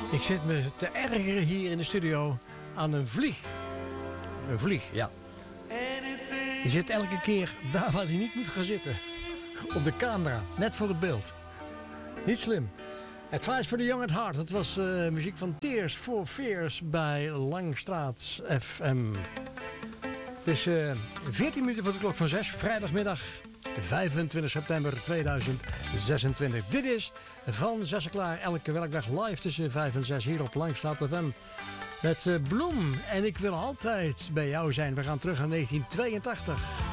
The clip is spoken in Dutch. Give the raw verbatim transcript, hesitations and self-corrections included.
Ik zit me te ergeren hier in de studio aan een vlieg. Een vlieg, ja. Die zit elke keer daar waar hij niet moet gaan zitten. Op de camera, net voor het beeld. Niet slim. Advice for the Young at Heart. Dat was uh, muziek van Tears for Fears bij Langstraat F M. Het is uh, veertien minuten voor de klok van zes. Vrijdagmiddag vijfentwintig september tweeduizend zesentwintig. Dit is Van Zessen Klaar. Elke werkdag live tussen vijf en zes hier op Langstraat F M. Met uh, Bloem. En ik wil altijd bij jou zijn. We gaan terug naar negentien tweeëntachtig.